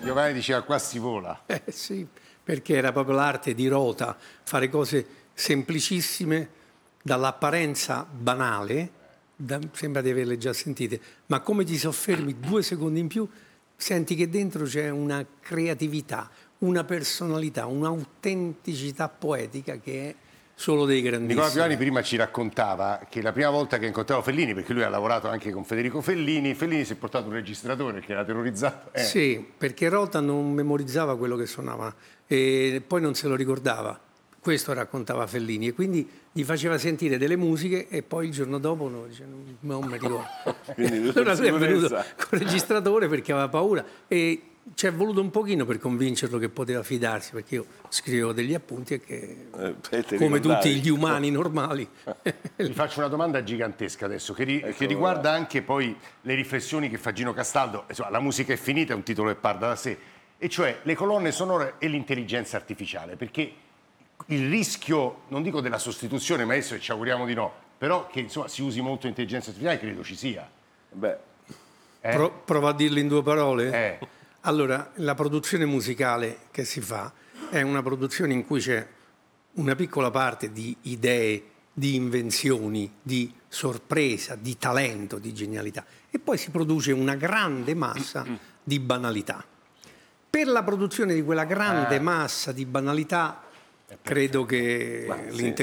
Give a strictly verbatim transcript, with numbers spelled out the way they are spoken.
Piovani diceva qua si vola. Eh sì, perché era proprio l'arte di Rota, fare cose semplicissime, dall'apparenza banale, da, sembra di averle già sentite, ma come ti soffermi due secondi in più, senti che dentro c'è una creatività, una personalità, un'autenticità poetica che è solo dei grandissimi. Nicola Piovani prima ci raccontava che la prima volta che incontrava Fellini, perché lui ha lavorato anche con Federico Fellini, Fellini si è portato un registratore che era terrorizzato. Eh. Sì, perché Rota non memorizzava quello che suonava e poi non se lo ricordava. Questo raccontava Fellini e quindi gli faceva sentire delle musiche e poi il giorno dopo no, dice, non mi ricordo. Allora lui è venuto con il registratore perché aveva paura e ci è voluto un pochino per convincerlo che poteva fidarsi, perché io scrivevo degli appunti e che, eh, come tutti gli umani normali... Gli faccio una domanda gigantesca adesso, che, ri- che riguarda anche poi le riflessioni che fa Gino Castaldo. Insomma, La musica è finita è un titolo che parla da sé, e cioè le colonne sonore e l'intelligenza artificiale, perché il rischio, non dico della sostituzione, ma adesso ci auguriamo di no, però che insomma si usi molto l'intelligenza artificiale, credo ci sia. Beh. Eh? Pro- prova a dirlo in due parole? Eh. Allora, la produzione musicale che si fa è una produzione in cui c'è una piccola parte di idee, di invenzioni, di sorpresa, di talento, di genialità, e poi si produce una grande massa di banalità. Per la produzione di quella grande massa di banalità credo che Ma sì. l'intelligenza